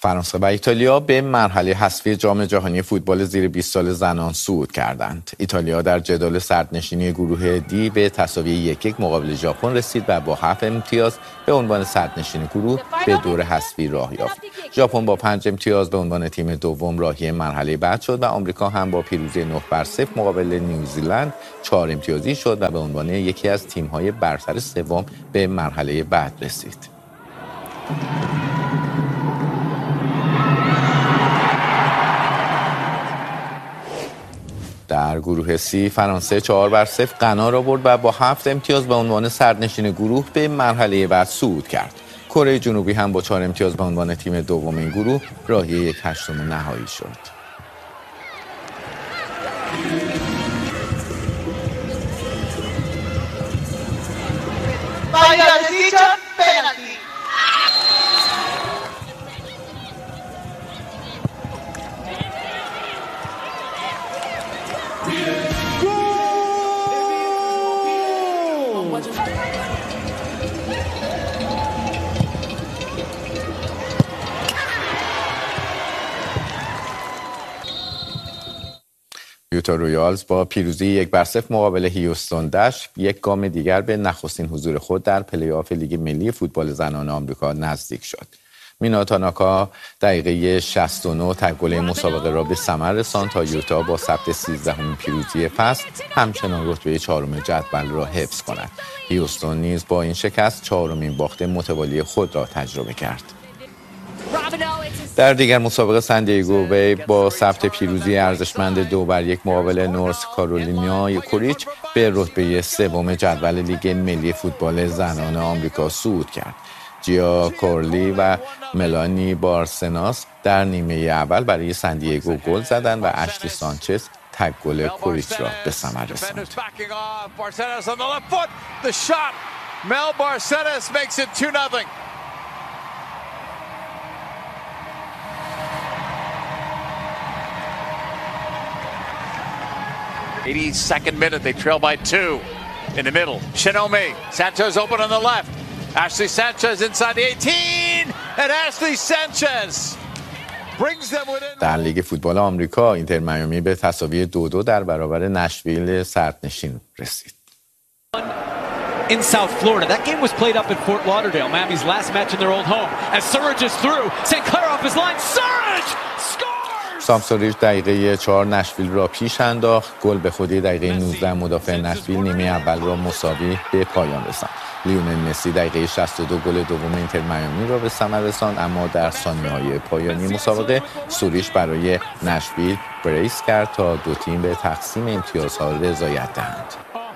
فرانسه و ایتالیا به مرحله حذفی جام جهانی فوتبال زیر 20 سال زنان صعود کردند. ایتالیا در جدول صدرنشینی گروه دی به تساوی 1-1 مقابل ژاپن رسید و با 7 امتیاز به عنوان صدرنشین گروه به دور حذفی راه یافت. ژاپن با 5 امتیاز به عنوان تیم دوم راهی مرحله بعد شد و آمریکا هم با پیروزی 9-0 مقابل نیوزیلند 4 امتیازی شد و به عنوان یکی از تیم‌های برتر سوم به مرحله بعد رسید. در گروه سی فرانسه 4-0 غنا را برد و با 7 امتیاز به عنوان صدرنشین گروه به مرحله بعد صعود کرد. کره جنوبی هم با 4 امتیاز به عنوان تیم دوم این گروه راهی 1/8 نهایی شد. یوتا رویالز با پیروزی 1-0 مقابل هیوستون دش یک گام دیگر به نخستین حضور خود در پلی آف لیگ ملی فوتبال زنان آمریکا نزدیک شد. مینا تاناکا دقیقه 69 تک گل مسابقه را به ثمر رساند تا یوتا با ثبت 13مین پیروزی فصل همچنان رتبه 4م جدول را حفظ کند. هیوستون نیز با این شکست 4مین باخت متوالی خود را تجربه کرد. در دیگر مسابقه سندیگو وی با ثبت پیروزی ارزشمند 2-1 مقابل نورث کارولینای کوریچ به رتبه 3 جدول لیگ ملی فوتبال زنان آمریکا صعود کرد. جیا کورلی و ملانی بارسناس در نیمه اول برای سندیگو گل زدند و اشلی سانچز تک گل کوریچ را به ثمر رساند. Second minute, they trail by 2 in the middle. Shinome, Sanchez open on the left. Ashley Sanchez inside the 18, and Ashley Sanchez brings them within. در لیگ فوتبال آمریکا اینتر میامی به تساوی 2-2 در برابر نشویل صدرنشین رسید. In South Florida, that game was played up in Fort Lauderdale, Miami's last match in their old home. As Surridge is through, St. Clair off his line, Surridge scores! سام سوریج دقیقه 4 نشویل را پیش انداخت. گل به خودی دقیقه 19 مدافع نشویل نیمه اول را مساوی به پایان رساند. لیونل مسی دقیقه 62 گل دوم اینتر میامی را به ثمر رساند، اما در ثانیه‌های پایانی مسابقه سوریش برای نشویل بریس کرد تا دو تیم به تقسیم امتیازها رضایت دهند.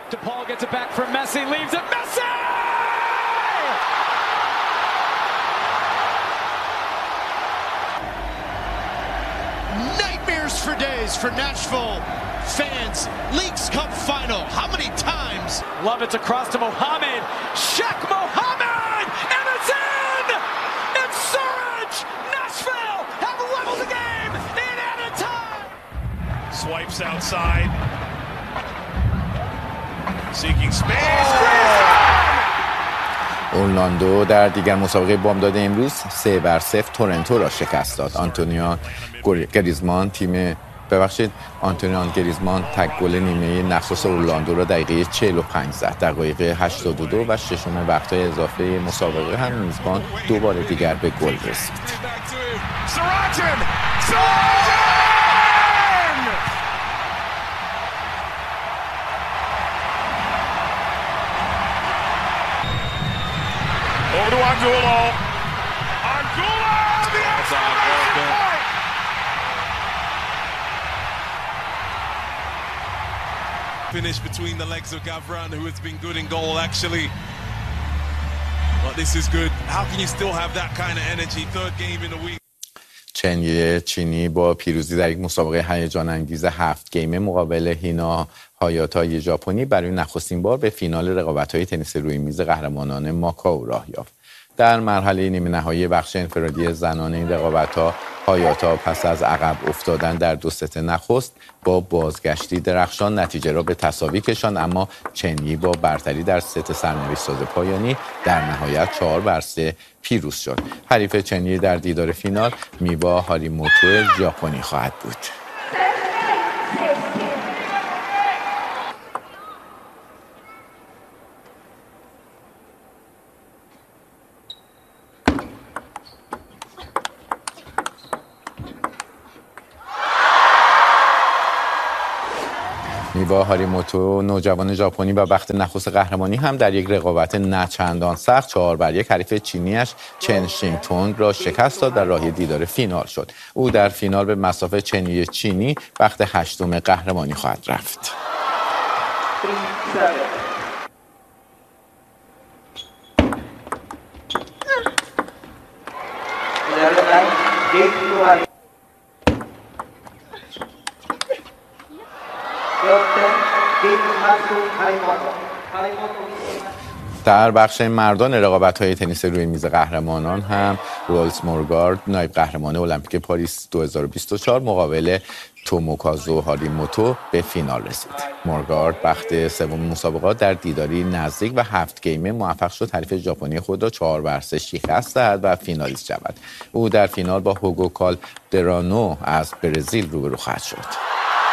For days for Nashville fans. Leagues Cup final. How many times? Love it's across to Mohamed. Shaq Mohamed! And it's in! It's Surridge! Nashville have leveled the game in added time! Swipes outside. Seeking space. اورلاندو در دیگر مسابقه بامداد امروز 3-0 تورنتو را شکست داد. آنتونیان گریزمان تک گل نیمه نخست اورلاندو را دقیقه 45 زد. دقایق 82 و ششم وقت‌های اضافه مسابقه هم میزبان دوبار دیگر به گل رسید. Over to Angulo. Angulo! The outside point! Finish between the legs of Gavran, who has been good in goal, actually. But this is good. How can you still have that kind of energy? Third game in a week. چنیه چینی با پیروزی در یک مسابقه هیجان انگیز 7 گیمه مقابل هینا هایاتای ژاپنی برای نخستین بار به فینال رقابت‌های تنیس روی میز قهرمانان ماکائو راه یافت. در مرحله نیمه نهایی بخش انفرادی زنان این رقابت‌ها هایاتا پس از عقب افتادن در 2 ست نخست با بازگشتی درخشان نتیجه را به تساوی کشاند، اما چنیی با برتری در ست سرنوشت ساز پایانی در نهایت 4-3 پیروز شد. حریف چنیی در دیدار فینال میوا هاریموتو ژاپنی خواهد بود. میوا هاریموتو نوجوان ژاپنی و بخت نخست قهرمانی هم در یک رقابت نه چندان سخت 4-1 حریف چینیش چن شینگ تونگ را شکست داد و راهی دیدار فینال شد. او در فینال به مصاف چنیی چینی بخت 8م قهرمانی خواهد رفت. در بخش مردان رقابت‌های تنیس روی میز قهرمانان هم رولز مورگارد نایب قهرمان المپیک پاریس 2024 مقابل توموکازو هاریموتو به فینال رسید. مورگارد بخت سوم مسابقات در دیداری نزدیک و 7 گیمه موفق شد حریف ژاپنی خود را 4-3 شکست دهد و فینالیست شود. او در فینال با هوگو کالدرانو از برزیل روبرو خواهد شد.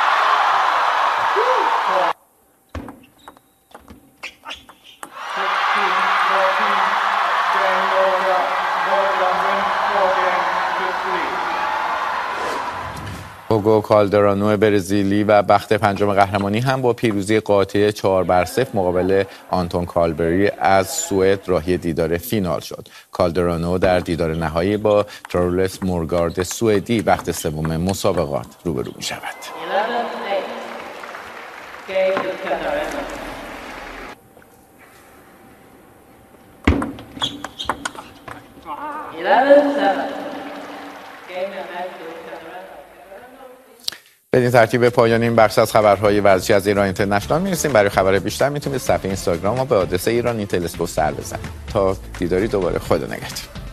هوگو کالدرانو برزیلی و بخت 5م قهرمانی هم با پیروزی قاطع 4-0 مقابل آنتون کالبری از سوئد راهی دیدار فینال شد. کالدرانو در دیدار نهایی با ترولس مورگارد سوئدی بخت سوم مسابقات روبرو می شود. بدین ترتیب به پایان این بخش از خبرهای ورزشی از ایران اینترنشنال میرسیم. برای خبر بیشتر میتونید صفحه اینستاگرام ما به آدرس ایران اینتل اسپورت سر بزنید. تا دیداری دوباره، خدا نگهدار.